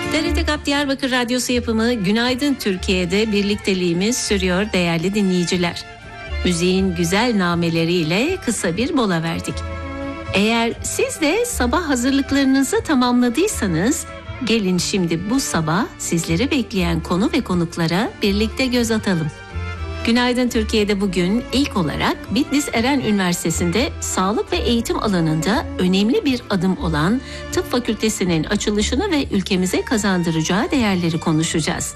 TRT GAP Diyarbakır Radyosu yapımı Günaydın Türkiye'de birlikteliğimiz sürüyor değerli dinleyiciler. Müziğin güzel nameleriyle kısa bir mola verdik. Eğer siz de sabah hazırlıklarınızı tamamladıysanız gelin şimdi bu sabah sizleri bekleyen konu ve konuklara birlikte göz atalım. Günaydın Türkiye'de bugün ilk olarak Bitlis Eren Üniversitesi'nde sağlık ve eğitim alanında önemli bir adım olan Tıp Fakültesi'nin açılışını ve ülkemize kazandıracağı değerleri konuşacağız.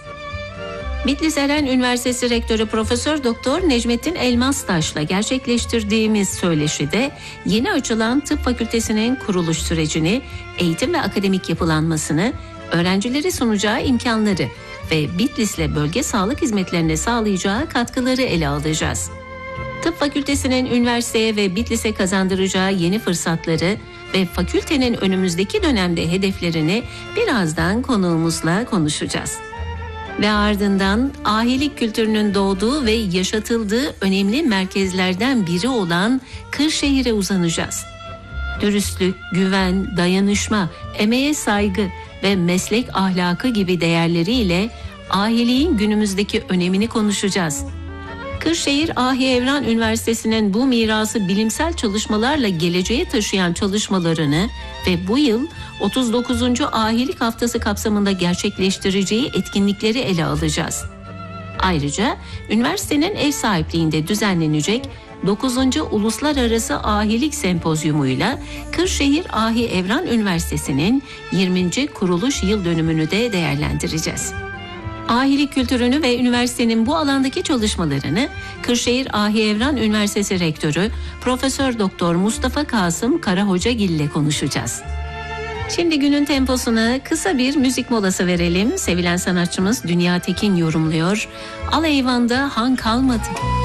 Bitlis Eren Üniversitesi Rektörü Profesör Doktor Necmettin Elmastaş'la gerçekleştirdiğimiz söyleşide yeni açılan Tıp Fakültesi'nin kuruluş sürecini, eğitim ve akademik yapılanmasını, öğrencilere sunacağı imkanları ve Bitlis'le bölge sağlık hizmetlerine sağlayacağı katkıları ele alacağız. Tıp Fakültesi'nin üniversiteye ve Bitlis'e kazandıracağı yeni fırsatları ve fakültenin önümüzdeki dönemde hedeflerini birazdan konuğumuzla konuşacağız. Ve ardından ahilik kültürünün doğduğu ve yaşatıldığı önemli merkezlerden biri olan Kırşehir'e uzanacağız. Dürüstlük, güven, dayanışma, emeğe saygı ve meslek ahlakı gibi değerleriyle ahiliğin günümüzdeki önemini konuşacağız. Kırşehir Ahi Evran Üniversitesi'nin bu mirası bilimsel çalışmalarla geleceğe taşıyan çalışmalarını ve bu yıl 39. Ahilik Haftası kapsamında gerçekleştireceği etkinlikleri ele alacağız. Ayrıca üniversitenin ev sahipliğinde düzenlenecek 9. Uluslararası Ahilik Sempozyumuyla Kırşehir Ahi Evran Üniversitesi'nin 20. kuruluş yıl dönümünü de değerlendireceğiz. Ahilik kültürünü ve üniversitenin bu alandaki çalışmalarını Kırşehir Ahi Evran Üniversitesi Rektörü Profesör Doktor Mustafa Kasım Karahocagil ile konuşacağız. Şimdi günün temposuna kısa bir müzik molası verelim. Sevilen sanatçımız Dünya Tekin yorumluyor. Al eyvanda han kalmadı.